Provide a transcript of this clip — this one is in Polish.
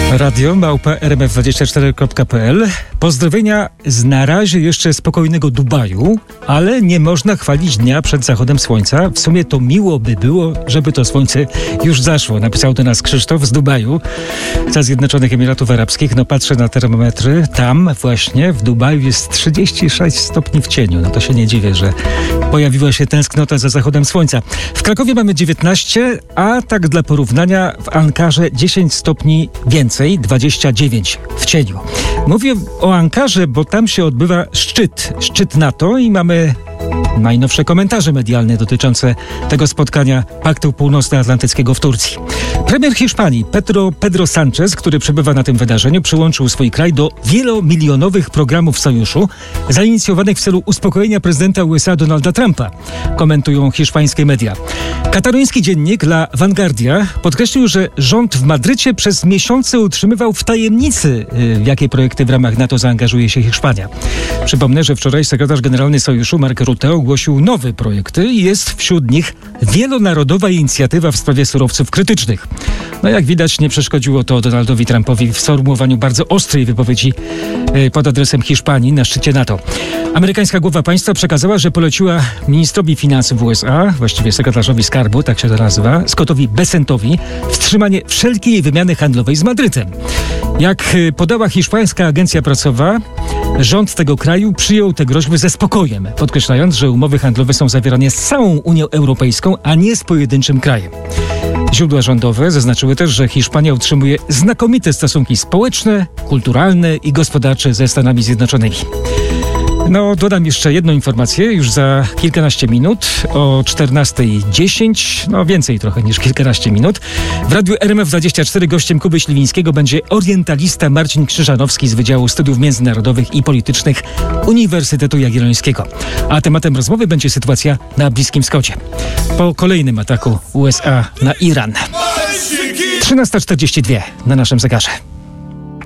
radio@rmf24.pl. Pozdrowienia z na razie jeszcze spokojnego Dubaju, ale nie można chwalić dnia przed zachodem słońca. W sumie to miło by było, żeby to słońce już zaszło. Napisał do nas Krzysztof z Dubaju, ze Zjednoczonych Emiratów Arabskich. No patrzę na termometry. Tam właśnie w Dubaju jest 36 stopni w cieniu. No to się nie dziwię, że pojawiła się tęsknota za zachodem słońca. W Krakowie mamy 19, a tak dla porównania w Ankarze 10 stopni więcej, 29 w cieniu. Mówię o Ankarze, bo tam się odbywa szczyt NATO i mamy najnowsze komentarze medialne dotyczące tego spotkania Paktu Północnoatlantyckiego w Turcji. Premier Hiszpanii Pedro Sánchez, który przebywa na tym wydarzeniu, przyłączył swój kraj do wielomilionowych programów sojuszu zainicjowanych w celu uspokojenia prezydenta USA Donalda Trumpa, komentują hiszpańskie media. Kataluński dziennik La Vanguardia podkreślił, że rząd w Madrycie przez miesiące utrzymywał w tajemnicy, w jakie projekty w ramach NATO zaangażuje się Hiszpania. Przypomnę, że wczoraj sekretarz generalny sojuszu Mark Rutte ogłosił nowe projekty i jest wśród nich wielonarodowa inicjatywa w sprawie surowców krytycznych. No jak widać, nie przeszkodziło to Donaldowi Trumpowi w sformułowaniu bardzo ostrej wypowiedzi pod adresem Hiszpanii na szczycie NATO. Amerykańska głowa państwa przekazała, że poleciła ministrowi finansów USA, właściwie sekretarzowi skarbu, tak się to nazywa, Scottowi Bessentowi, wstrzymanie wszelkiej wymiany handlowej z Madrytem. Jak podała hiszpańska agencja prasowa, rząd tego kraju przyjął te groźby ze spokojem, podkreślając, że umowy handlowe są zawierane z całą Unią Europejską, a nie z pojedynczym krajem. Źródła rządowe zaznaczyły też, że Hiszpania utrzymuje znakomite stosunki społeczne, kulturalne i gospodarcze ze Stanami Zjednoczonymi. No, dodam jeszcze jedną informację, już za kilkanaście minut, o 14:10, no więcej trochę niż kilkanaście minut. W radiu RMF24 gościem Kuby Śliwińskiego będzie orientalista Marcin Krzyżanowski z Wydziału Studiów Międzynarodowych i Politycznych Uniwersytetu Jagiellońskiego. A tematem rozmowy będzie sytuacja na Bliskim Wschodzie. Po kolejnym ataku USA na Iran. 13:42 na naszym zegarze.